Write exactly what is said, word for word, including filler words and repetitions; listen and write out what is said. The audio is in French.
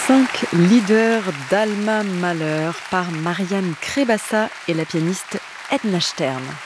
Cinq leaders d'Alma Mahler par Marianne Crébassa et la pianiste Edna Stern.